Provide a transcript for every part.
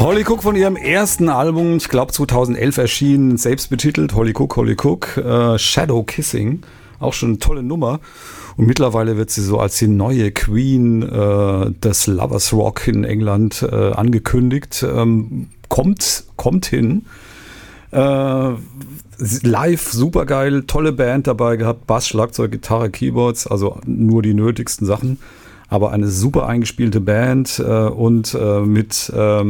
Holly Cook von ihrem ersten Album, ich glaube 2011 erschienen, selbst betitelt, Holly Cook, Shadow Kissing, auch schon eine tolle Nummer. Und mittlerweile wird sie so als die neue Queen des Lovers Rock in England angekündigt. Kommt hin. Live supergeil, tolle Band dabei gehabt, Bass, Schlagzeug, Gitarre, Keyboards, also nur die nötigsten Sachen. Aber eine super eingespielte Band und mit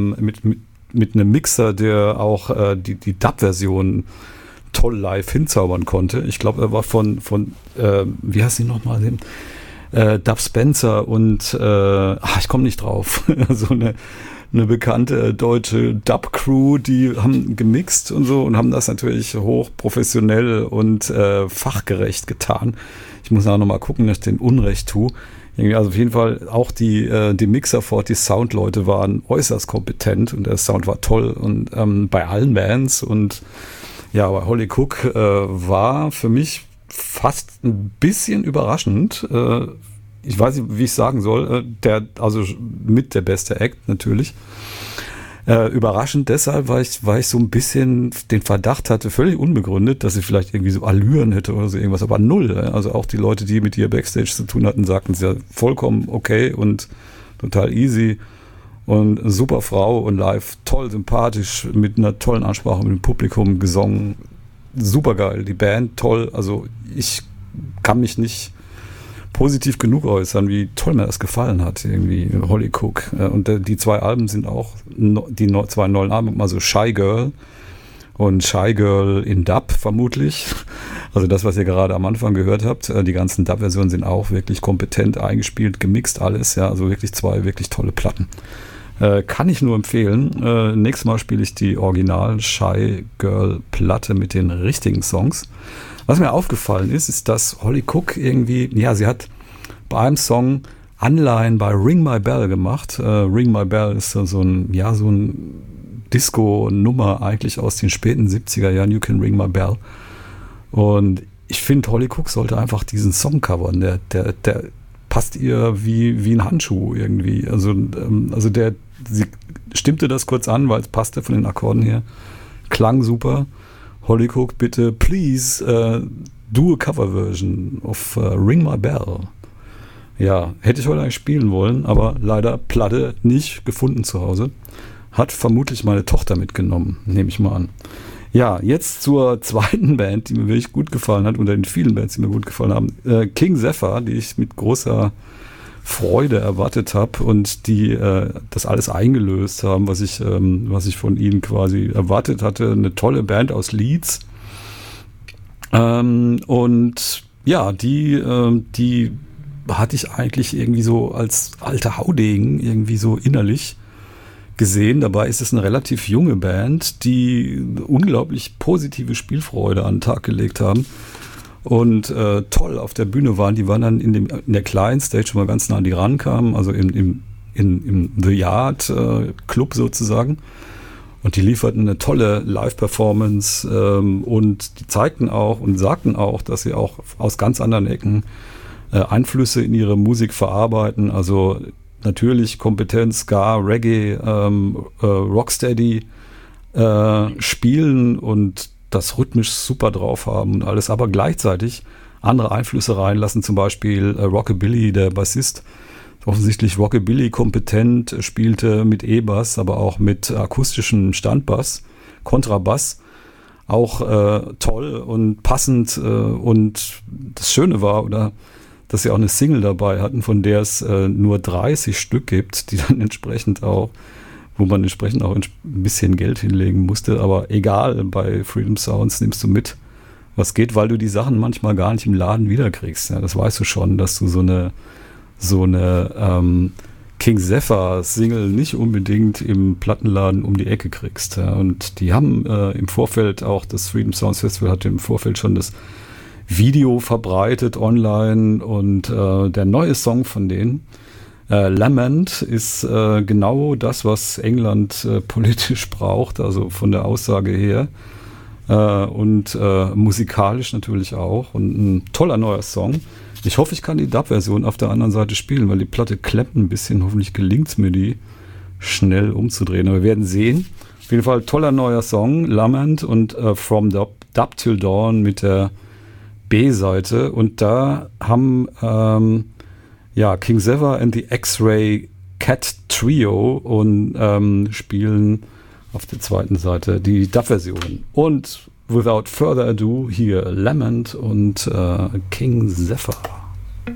einem Mixer, der auch die Dub-Version toll live hinzaubern konnte. Ich glaube, er war von wie heißt die nochmal? Dub Spencer und ich komme nicht drauf. So eine bekannte deutsche Dub-Crew, die haben gemixt und so und haben das natürlich hoch professionell und fachgerecht getan. Ich muss auch nochmal gucken, dass ich den Unrecht tue. Also auf jeden Fall auch die Mixer vor, die Soundleute waren äußerst kompetent und der Sound war toll und bei allen Bands und ja, aber Holly Cook war für mich fast ein bisschen überraschend. Ich weiß nicht, wie ich sagen soll. Also mit der beste Act natürlich. Überraschend deshalb, weil ich so ein bisschen den Verdacht hatte, völlig unbegründet, dass sie vielleicht irgendwie so Allüren hätte oder so irgendwas, aber null. Also auch die Leute, die mit ihr Backstage zu tun hatten, sagten es ja vollkommen okay und total easy und eine super Frau und live toll sympathisch, mit einer tollen Ansprache mit dem Publikum gesungen. Super geil, die Band toll, also ich kann mich nicht positiv genug äußern, wie toll mir das gefallen hat, irgendwie Holly Cook. Und die zwei Alben sind auch die zwei neuen Alben, also Shy Girl und Shy Girl in Dub vermutlich. Also das, was ihr gerade am Anfang gehört habt, die ganzen Dub-Versionen sind auch wirklich kompetent eingespielt, gemixt alles, ja, also wirklich zwei wirklich tolle Platten. Kann ich nur empfehlen. Nächstes Mal spiele ich die Original Shy Girl Platte mit den richtigen Songs. Was mir aufgefallen ist, dass Holly Cook irgendwie, ja, sie hat bei einem Song Anleihen bei Ring My Bell gemacht. Ring My Bell ist so ein Disco-Nummer eigentlich aus den späten 70er Jahren, You Can Ring My Bell. Und ich finde, Holly Cook sollte einfach diesen Song covern. Der passt ihr wie ein Handschuh irgendwie. Sie stimmte das kurz an, weil es passte von den Akkorden her. Klang super. Holly Cook, bitte, please do a cover version of Ring My Bell. Ja, hätte ich heute eigentlich spielen wollen, aber leider Platte nicht gefunden zu Hause. Hat vermutlich meine Tochter mitgenommen, nehme ich mal an. Ja, jetzt zur zweiten Band, die mir wirklich gut gefallen hat, unter den vielen Bands, die mir gut gefallen haben. King Zephyr, die ich mit großer Freude erwartet habe und die das alles eingelöst haben, was ich von ihnen quasi erwartet hatte. Eine tolle Band aus Leeds. Und ja, die hatte ich eigentlich irgendwie so als alter Haudegen irgendwie so innerlich gesehen. Dabei ist es eine relativ junge Band, die unglaublich positive Spielfreude an den Tag gelegt haben. Und toll auf der Bühne waren. Die waren dann in der kleinen Stage, wo wir ganz nah an die rankamen, also im The Yard Club sozusagen. Und die lieferten eine tolle Live-Performance und die zeigten auch und sagten auch, dass sie auch aus ganz anderen Ecken Einflüsse in ihre Musik verarbeiten. Also natürlich Kompetenz, Ska, Reggae, Rocksteady spielen und das rhythmisch super drauf haben und alles, aber gleichzeitig andere Einflüsse reinlassen, zum Beispiel Rockabilly, der Bassist, offensichtlich Rockabilly kompetent, spielte mit E-Bass, aber auch mit akustischem Standbass, Kontrabass, auch toll und passend und das Schöne war, dass sie auch eine Single dabei hatten, von der es nur 30 Stück gibt, die dann entsprechend auch wo man entsprechend auch ein bisschen Geld hinlegen musste. Aber egal, bei Freedom Sounds nimmst du mit, was geht, weil du die Sachen manchmal gar nicht im Laden wiederkriegst. Ja, das weißt du schon, dass du so eine King Zephyr Single nicht unbedingt im Plattenladen um die Ecke kriegst. Ja. Und die haben im Vorfeld auch, das Freedom Sounds Festival hatte im Vorfeld schon das Video verbreitet online und der neue Song von denen, Lament, ist genau das, was England politisch braucht, also von der Aussage her und musikalisch natürlich auch und ein toller neuer Song. Ich hoffe, ich kann die Dub-Version auf der anderen Seite spielen, weil die Platte klemmt ein bisschen. Hoffentlich gelingt es mir, die schnell umzudrehen. Aber wir werden sehen. Auf jeden Fall toller neuer Song, Lament und From Dub Till Dawn mit der B-Seite. Und da haben King Zephyr and the X-Ray Cat Trio und spielen auf der zweiten Seite die Dub-Version. Und without further ado, hier Lament und King Zephyr.